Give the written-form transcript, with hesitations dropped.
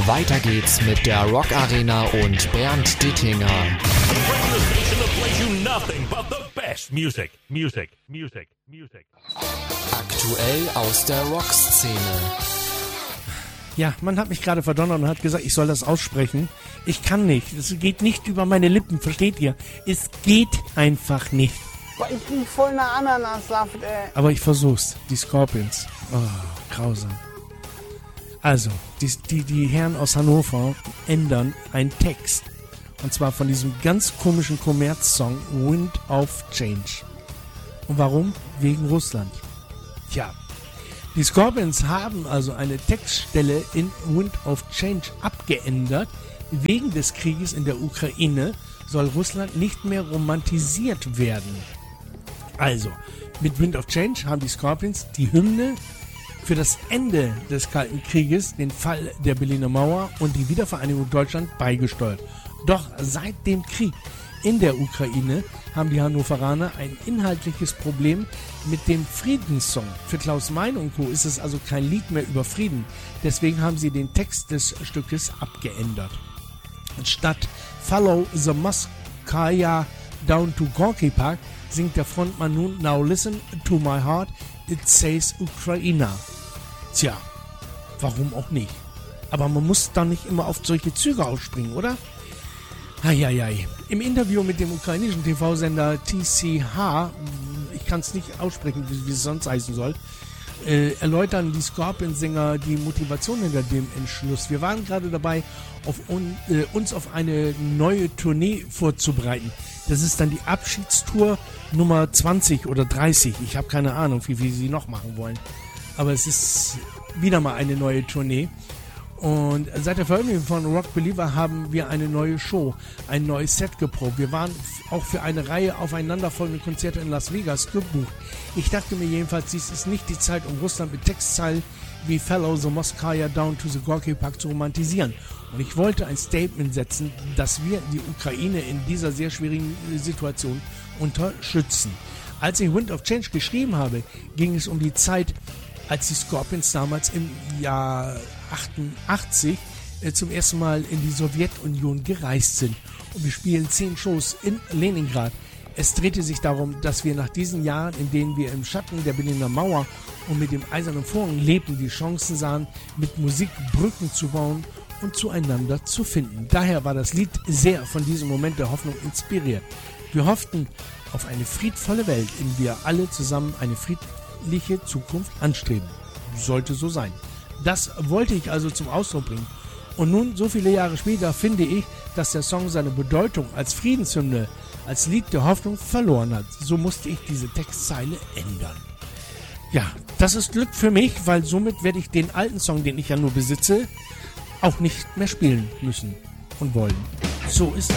Weiter geht's mit der Rock Arena und Bernd Dittinger. Aktuell aus der Rockszene. Ja, man hat mich gerade verdonnert und hat gesagt, ich soll das aussprechen. Ich kann nicht. Es geht nicht über meine Lippen, versteht ihr? Es geht einfach nicht. Boah, ich riech voll nach Ananassaft, ey. Aber ich versuch's. Die Scorpions. Oh, grausam. Also, die Herren aus Hannover ändern einen Text. Und zwar von diesem ganz komischen Kommerz-Song Wind of Change. Und warum? Wegen Russland. Tja. Die Scorpions haben also eine Textstelle in Wind of Change abgeändert. Wegen des Krieges in der Ukraine soll Russland nicht mehr romantisiert werden. Also, mit Wind of Change haben die Scorpions die Hymne für das Ende des Kalten Krieges, den Fall der Berliner Mauer und die Wiedervereinigung Deutschland beigesteuert. Doch seit dem Krieg in der Ukraine haben die Hannoveraner ein inhaltliches Problem mit dem Friedenssong. Für Klaus Mein und Co. ist es also kein Lied mehr über Frieden. Deswegen haben sie den Text des Stückes abgeändert. Statt Follow the Moskaya Down to Gorky Park singt der Frontmann nun Now listen to my heart, it says Ukraina. Tja, warum auch nicht? Aber man muss da nicht immer auf solche Züge ausspringen, oder? Eieiei. Im Interview mit dem ukrainischen TV-Sender TCH, ich kann es nicht aussprechen, wie es sonst heißen soll, erläutern die Scorpions-Sänger die Motivation hinter dem Entschluss. Wir waren gerade dabei, uns auf eine neue Tournee vorzubereiten. Das ist dann die Abschiedstour Nummer 20 oder 30. Ich habe keine Ahnung, wie viel sie noch machen wollen. Aber es ist wieder mal eine neue Tournee. Und seit der Veröffentlichung von Rock Believer haben wir eine neue Show, ein neues Set geprobt. Wir waren auch für eine Reihe aufeinanderfolgende Konzerte in Las Vegas gebucht. Ich dachte mir jedenfalls, dies ist nicht die Zeit, um Russland mit Textzeilen wie Follow the Moskaya Down to the Gorky Park zu romantisieren. Und ich wollte ein Statement setzen, dass wir die Ukraine in dieser sehr schwierigen Situation unterstützen. Als ich Wind of Change geschrieben habe, ging es um die Zeit, als die Scorpions damals im Jahr 88 zum ersten Mal in die Sowjetunion gereist sind. Und wir spielen 10 Shows in Leningrad. Es drehte sich darum, dass wir nach diesen Jahren, in denen wir im Schatten der Berliner Mauer und mit dem Eisernen Vorhang lebten, die Chancen sahen, mit Musik Brücken zu bauen und zueinander zu finden. Daher war das Lied sehr von diesem Moment der Hoffnung inspiriert. Wir hofften auf eine friedvolle Welt, in der wir alle zusammen eine friedliche Zukunft anstreben. Sollte so sein. Das wollte ich also zum Ausdruck bringen. Und nun, so viele Jahre später, finde ich, dass der Song seine Bedeutung als Friedenshymne, als Lied der Hoffnung verloren hat. So musste ich diese Textzeile ändern. Ja, das ist Glück für mich, weil somit werde ich den alten Song, den ich ja nur besitze, auch nicht mehr spielen müssen und wollen. So ist